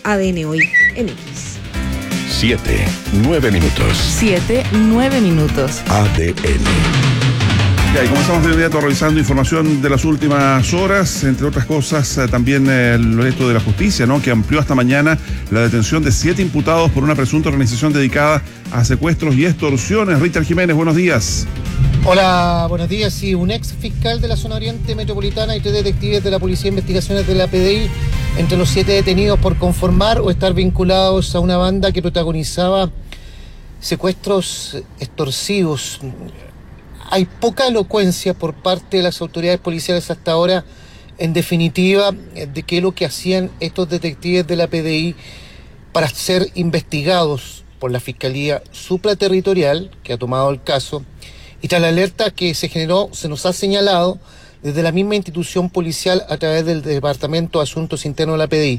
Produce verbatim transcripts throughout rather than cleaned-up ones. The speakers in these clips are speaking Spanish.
A D N Hoy en X. Siete, nueve minutos. Siete, nueve minutos. A D N. Ya, y comenzamos de inmediato revisando información de las últimas horas, entre otras cosas, eh, también eh, el resto de la justicia, ¿no?, que amplió hasta mañana la detención de siete imputados por una presunta organización dedicada a secuestros y extorsiones. Richard Jiménez, buenos días. Hola, buenos días. Sí, un ex fiscal de la zona oriente metropolitana y tres detectives de la Policía de Investigaciones de la P D I, entre los siete detenidos por conformar o estar vinculados a una banda que protagonizaba secuestros extorsivos. Hay poca elocuencia por parte de las autoridades policiales hasta ahora, en definitiva, de qué es lo que hacían estos detectives de la P D I para ser investigados por la Fiscalía Supraterritorial, que ha tomado el caso, y tras la alerta que se generó, se nos ha señalado desde la misma institución policial a través del Departamento de Asuntos Internos de la P D I.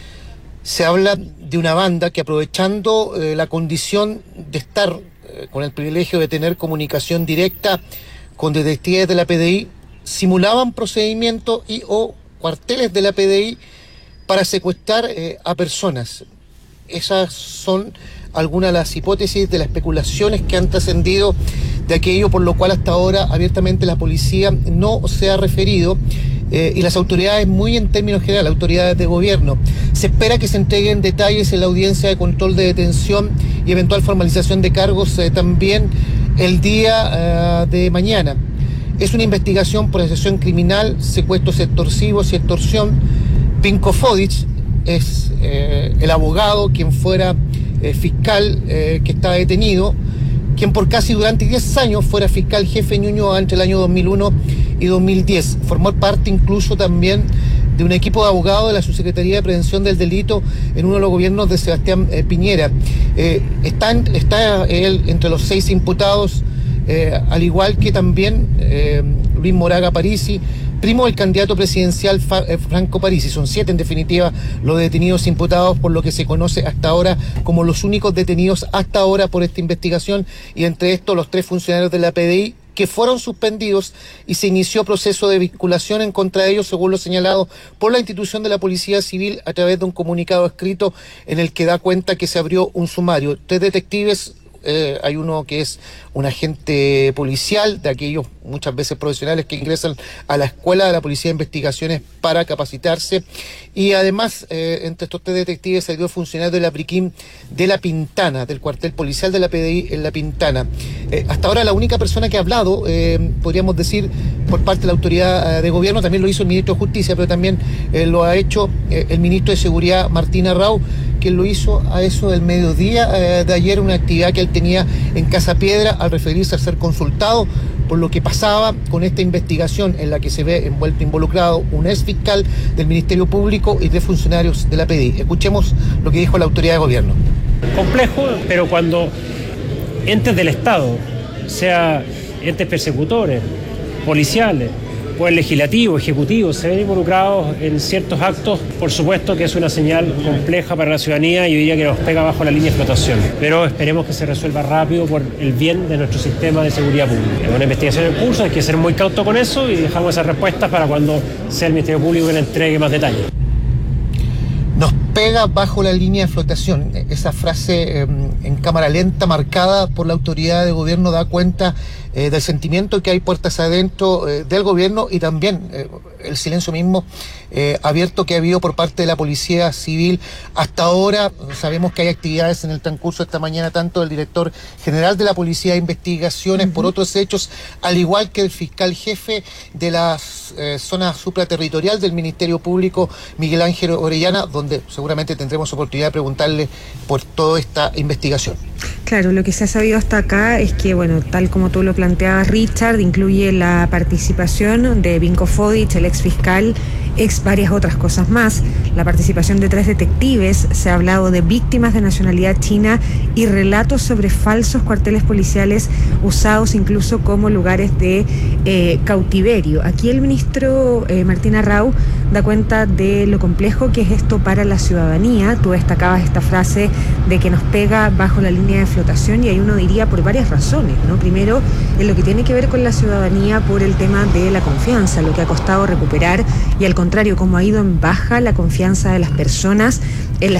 Se habla de una banda que, aprovechando eh, la condición de estar con el privilegio de tener comunicación directa con detectives de la P D I, simulaban procedimientos y o cuarteles de la P D I para secuestrar eh, a personas. Esas son algunas de las hipótesis de las especulaciones que han trascendido de aquello por lo cual hasta ahora abiertamente la policía no se ha referido, eh, y las autoridades, muy en términos generales, autoridades de gobierno. Se espera que se entreguen detalles en la audiencia de control de detención y eventual formalización de cargos eh, también el día uh, de mañana. Es una investigación por asociación criminal, secuestros extorsivos y extorsión. Vinko Fodic es eh, el abogado, quien fuera eh, fiscal eh, que está detenido, quien por casi durante diez años fuera fiscal jefe en Ñuñoa entre el año dos mil uno y dos mil diez. Formó parte incluso también de un equipo de abogados de la Subsecretaría de Prevención del Delito en uno de los gobiernos de Sebastián eh, Piñera. Eh, está, está él entre los seis imputados, eh, al igual que también eh, Luis Moraga Parisi, primo del candidato presidencial Franco Parisi. Son siete, en definitiva, los detenidos imputados, por lo que se conoce hasta ahora como los únicos detenidos hasta ahora por esta investigación, y entre estos los tres funcionarios de la P D I que fueron suspendidos, y se inició proceso de vinculación en contra de ellos, según lo señalado por la institución de la Policía Civil a través de un comunicado escrito en el que da cuenta que se abrió un sumario. Tres detectives, Eh, hay uno que es un agente policial, de aquellos muchas veces profesionales que ingresan a la escuela de la Policía de Investigaciones para capacitarse, y además eh, entre estos tres detectives salió el funcionario de la Priquim de La Pintana, del cuartel policial de la P D I en La Pintana. Eh, hasta ahora la única persona que ha hablado, eh, podríamos decir, por parte de la autoridad eh, de gobierno, también lo hizo el ministro de Justicia, pero también eh, lo ha hecho eh, el ministro de Seguridad, Martín Arrau, que lo hizo a eso del mediodía eh, de ayer, una actividad que él tenía en Casa Piedra, al referirse a ser consultado por lo que pasaba con esta investigación en la que se ve envuelto, involucrado un ex fiscal del Ministerio Público y tres funcionarios de la P D I. Escuchemos lo que dijo la autoridad de gobierno. Complejo, pero cuando entes del Estado, sea entes persecutores, policiales, poder legislativo, ejecutivo, se ven involucrados en ciertos actos, por supuesto que es una señal compleja para la ciudadanía y diría que nos pega bajo la línea de flotación. Pero esperemos que se resuelva rápido por el bien de nuestro sistema de seguridad pública. Es una investigación en curso, hay que ser muy cauto con eso y dejamos esas respuestas para cuando sea el Ministerio Público que le entregue más detalles. Nos pega bajo la línea de flotación. Esa frase eh, en cámara lenta, marcada por la autoridad de gobierno, da cuenta eh, del sentimiento que hay puertas adentro eh, del gobierno, y también eh, el silencio mismo eh, abierto que ha habido por parte de la Policía Civil. Hasta ahora sabemos que hay actividades en el transcurso de esta mañana, tanto del director general de la Policía de Investigaciones uh-huh. por otros hechos, al igual que el fiscal jefe de la eh, zona supraterritorial del Ministerio Público, Miguel Ángel Orellana, donde seguramente tendremos oportunidad de preguntarle por toda esta investigación. Claro, lo que se ha sabido hasta acá es que, bueno, tal como tú lo planteabas, Richard, incluye la participación de Vinko Fodic, el ex fiscal, ex varias otras cosas más, la participación de tres detectives, se ha hablado de víctimas de nacionalidad china y relatos sobre falsos cuarteles policiales usados incluso como lugares de eh, cautiverio. Aquí el ministro eh, Martín Arrau da cuenta de lo complejo que es esto para la ciudadanía. Tú destacabas esta frase de que nos pega bajo la línea de flotación, y ahí uno diría por varias razones, ¿no? Primero, en lo que tiene que ver con la ciudadanía por el tema de la confianza, lo que ha costado recuperar, y al contrario, cómo ha ido en baja la confianza de las personas en la